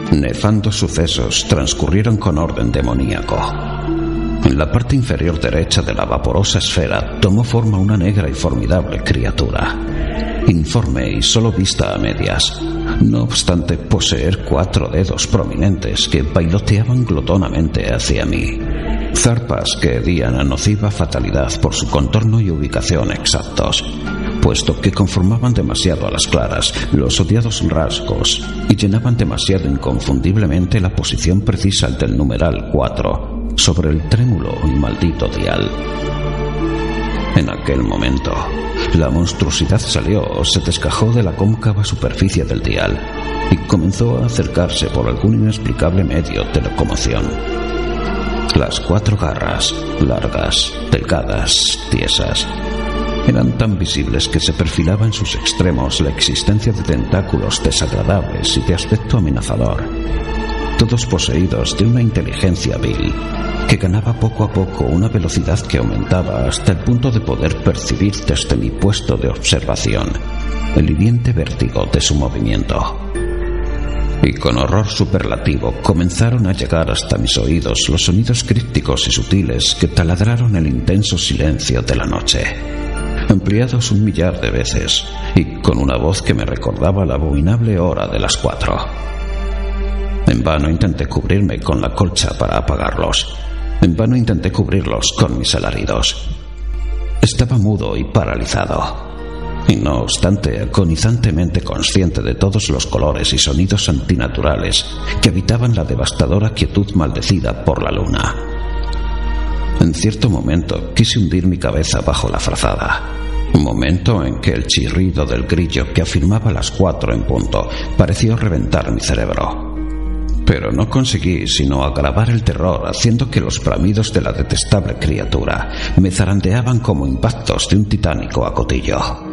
Nefandos sucesos transcurrieron con orden demoníaco. En la parte inferior derecha de la vaporosa esfera tomó forma una negra y formidable criatura, informe y solo vista a medias, no obstante poseer 4 dedos prominentes que bailoteaban glotonamente hacia mí, zarpas que hedían a nociva fatalidad por su contorno y ubicación exactos, puesto que conformaban demasiado a las claras los odiados rasgos y llenaban demasiado inconfundiblemente la posición precisa del numeral 4 sobre el trémulo y maldito dial. En aquel momento, la monstruosidad salió o se descajó de la cóncava superficie del dial y comenzó a acercarse por algún inexplicable medio de locomoción. Las 4 garras, largas, delgadas, tiesas, eran tan visibles que se perfilaba en sus extremos la existencia de tentáculos desagradables y de aspecto amenazador, todos poseídos de una inteligencia vil que ganaba poco a poco una velocidad que aumentaba hasta el punto de poder percibir desde mi puesto de observación el hiriente vértigo de su movimiento. Y con horror superlativo comenzaron a llegar hasta mis oídos los sonidos crípticos y sutiles que taladraron el intenso silencio de la noche, ampliados 1 millar de veces y con una voz que me recordaba la abominable hora de las 4. En vano intenté cubrirme con la colcha para apagarlos. En vano intenté cubrirlos con mis alaridos. Estaba mudo y paralizado, y no obstante agonizantemente consciente de todos los colores y sonidos antinaturales que habitaban la devastadora quietud maldecida por la luna. En cierto momento quise hundir mi cabeza bajo la frazada, un momento en que el chirrido del grillo que afirmaba las 4 en punto pareció reventar mi cerebro. Pero no conseguí sino agravar el terror haciendo que los bramidos de la detestable criatura me zarandeaban como impactos de un titánico acotillo.